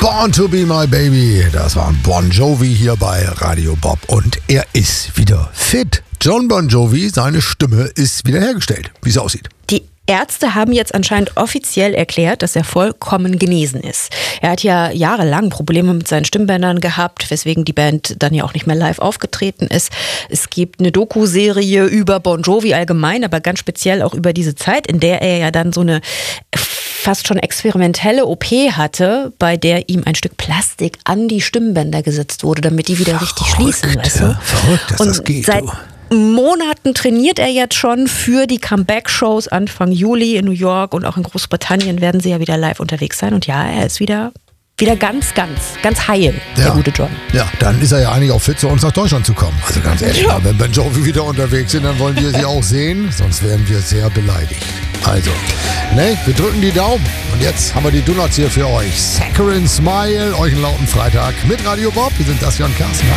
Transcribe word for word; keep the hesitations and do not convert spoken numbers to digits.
Born to be my baby. Das war Bon Jovi hier bei Radio Bob und er ist wieder fit. John Bon Jovi, seine Stimme ist wiederhergestellt, wie es aussieht. Die Ärzte haben jetzt anscheinend offiziell erklärt, dass er vollkommen genesen ist. Er hat ja jahrelang Probleme mit seinen Stimmbändern gehabt, weswegen die Band dann ja auch nicht mehr live aufgetreten ist. Es gibt eine Doku-Serie über Bon Jovi allgemein, aber ganz speziell auch über diese Zeit, in der er ja dann so eine fast schon experimentelle O P hatte, bei der ihm ein Stück Plastik an die Stimmbänder gesetzt wurde, damit die wieder Verrückt, richtig schließen. Weißt du? Ja, verrückt, dass Und das geht. Seit du. Monaten trainiert er jetzt schon für die Comeback-Shows Anfang Juli in New York und auch in Großbritannien werden sie ja wieder live unterwegs sein. Und ja, er ist wieder, wieder ganz, ganz, ganz heil, Ja. der gute John. Ja, dann ist er ja eigentlich auch fit, zu uns nach Deutschland zu kommen. Also ganz ehrlich, Ja. wenn Bon Jovi wieder unterwegs sind, dann wollen wir sie auch sehen, sonst werden wir sehr beleidigt. Also, ne, wir drücken die Daumen. Und jetzt haben wir die Donuts hier für euch. Saccharine Smile, euch einen lauten Freitag mit Radio Bob. Wir sind das Jan Carsten.